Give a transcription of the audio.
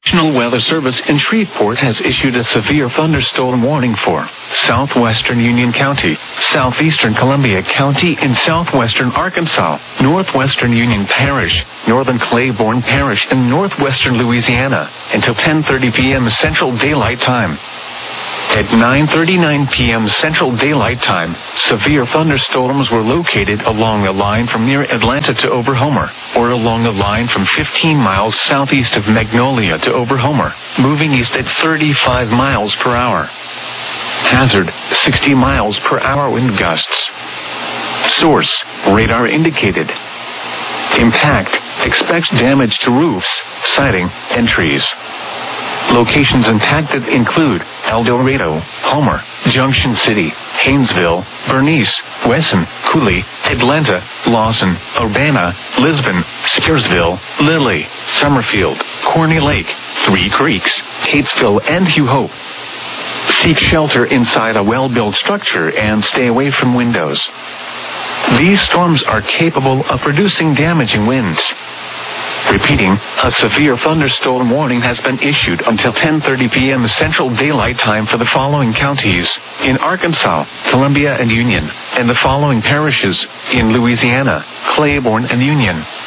National Weather Service in Shreveport has issued a severe thunderstorm warning for southwestern Union County, southeastern Columbia County in southwestern Arkansas, northwestern Union Parish, northern Claiborne Parish, and northwestern Louisiana until 10:30 p.m. Central Daylight Time. At 9:39 p.m. Central Daylight Time, severe thunderstorms were located along a line from near Atlanta to Oberhomer, or along a line from 15 miles southeast of Magnolia to Oberhomer, moving east at 35 miles per hour. Hazard, 60 miles per hour wind gusts. Source, radar indicated. Impact, expects damage to roofs, siding, and trees. Locations impacted include El Dorado, Homer, Junction City, Haynesville, Bernice, Wesson, Cooley, Atlanta, Lawson, Urbana, Lisbon, Scaresville, Lilly, Summerfield, Corny Lake, Three Creeks, Catesville, and Hugh Hope. Seek shelter inside a well-built structure and stay away from windows. These storms are capable of producing damaging winds. Repeating, a severe thunderstorm warning has been issued until 10:30 p.m. Central Daylight Time for the following counties in Arkansas, Columbia, and Union, and the following parishes in Louisiana, Claiborne, and Union.